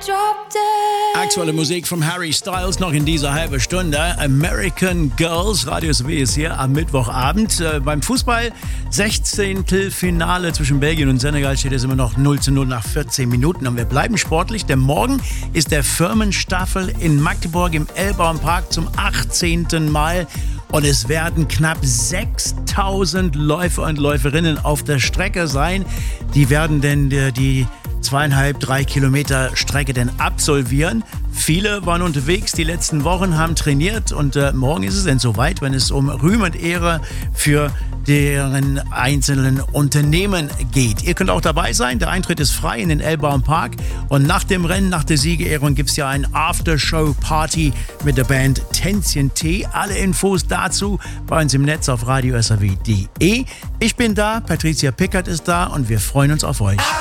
Aktuelle Musik von Harry Styles noch in dieser halben Stunde. American Girls, Radio SW ist hier am Mittwochabend. Beim Fußball 16. Finale zwischen Belgien und Senegal steht es immer noch 0:0 nach 14 Minuten. Und wir bleiben sportlich, denn morgen ist der Firmenstaffel in Magdeburg im Elbauernpark zum 18. Mal. Und es werden knapp 6.000 Läufer und Läuferinnen auf der Strecke sein. Die werden denn die 2,5-3 Kilometer Strecke denn absolvieren. Viele waren unterwegs die letzten Wochen, haben trainiert und morgen ist es dann soweit, wenn es um Ruhm und Ehre für deren einzelnen Unternehmen geht. Ihr könnt auch dabei sein, der Eintritt ist frei in den Elbauernpark und nach dem Rennen, nach der Siegerehrung gibt es ja ein Aftershow-Party mit der Band Tänzchen T. Alle Infos dazu bei uns im Netz auf radiosw.de. Ich bin da, Patricia Pickert ist da und wir freuen uns auf euch.